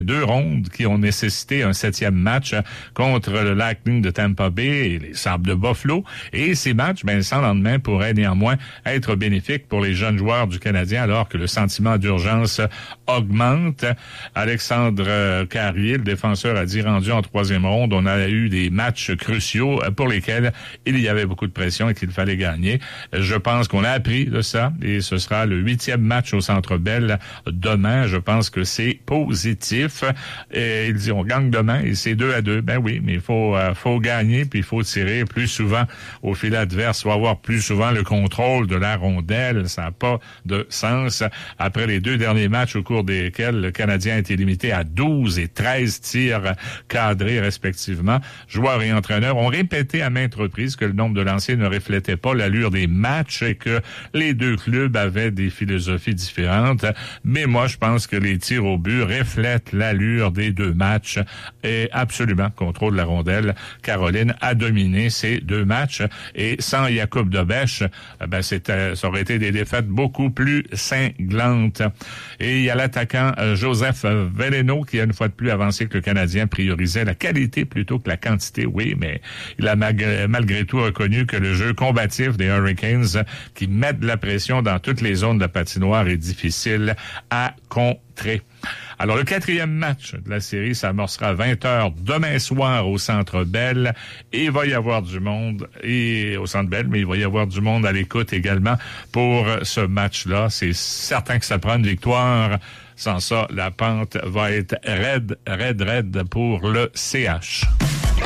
2 rondes qui ont nécessité un 7e match contre le Lightning de Tampa Bay et les Sabres de Buffalo. Et ces matchs, sans lendemain, pourraient néanmoins être bénéfiques pour les jeunes joueurs du Canadien alors que le sentiment d'urgence augmente. Alexandre Carrier, le défenseur, a dit rendu en 3e ronde, on a eu des matchs cruciaux pour lesquels il y avait beaucoup de pression et qu'il fallait gagner. Je pense qu'on a appris de ça et ce sera le 8e match au Centre Bell demain. Je pense que c'est positif. Et il dit on gagne demain et c'est 2-2. Ben oui, mais il faut gagner puis il faut tirer plus souvent au filet adverse, faut avoir plus souvent le contrôle de la rondelle. Ça n'a pas de sens. Après les 2 derniers matchs au cours desquels le Canadien a été limité à 12 et 13 tirs cadrés respectivement, joueurs et entraîneurs ont répété à maintes reprises que le nombre de lancers ne reflétait pas l'allure des matchs et que les 2 clubs avaient des philosophies différentes. Mais moi, je pense que les tirs au but reflètent l'allure des 2 matchs et absolument contrôle de la rondelle. Caroline a dominé ces 2 matchs et sans Jakub Dobeš, ça aurait été des défaites beaucoup plus cinglantes. Et il y a l'attaquant Joseph Veleno qui a une fois de plus avancé que le Canadien priorisait la qualité plutôt que la quantité. Oui, mais il a malgré tout reconnu que le jeu combatif des Hurricanes qui mettent de la pression dans toutes les zones de la patinoire est difficile à contrer. Alors, le 4e match de la série s'amorcera à 20h demain soir au Centre Bell. Et il va y avoir du monde au Centre Bell, mais il va y avoir du monde à l'écoute également pour ce match-là. C'est certain que ça prend une victoire. Sans ça, la pente va être raide pour le CH.